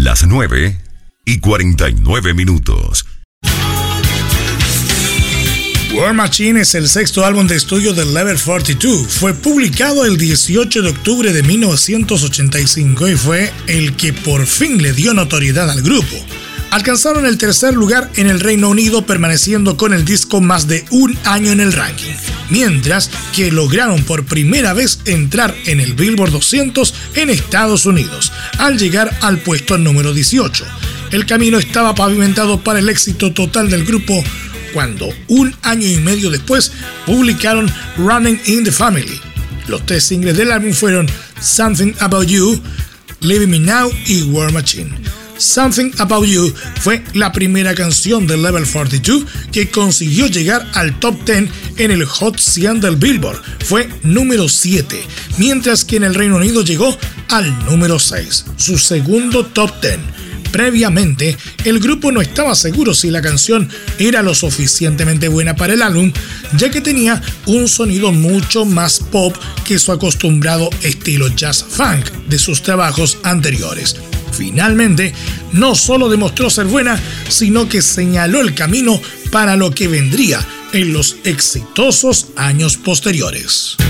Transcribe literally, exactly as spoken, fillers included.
Las nueve y cuarenta y nueve minutos. War Machine es el sexto álbum de estudio de Level cuarenta y dos. Fue publicado el dieciocho de octubre de mil novecientos ochenta y cinco y fue el que por fin le dio notoriedad al grupo. Alcanzaron el tercer lugar en el Reino Unido, permaneciendo con el disco más de un año en el ranking, mientras que lograron por primera vez entrar en el Billboard doscientos en Estados Unidos, al llegar al puesto número dieciocho. El camino estaba pavimentado para el éxito total del grupo cuando, un año y medio después, publicaron Running in the Family. Los tres singles del álbum fueron Something About You, Leaving Me Now y War Machine. Something About You fue la primera canción de Level cuarenta y dos que consiguió llegar al top diez en el Hot cien del Billboard. Fue número siete, mientras que en el Reino Unido llegó al número seis, su segundo top diez. Previamente, el grupo no estaba seguro si la canción era lo suficientemente buena para el álbum, ya que tenía un sonido mucho más pop que su acostumbrado estilo jazz funk de sus trabajos anteriores. Finalmente, no solo demostró ser buena, sino que señaló el camino para lo que vendría en los exitosos años posteriores.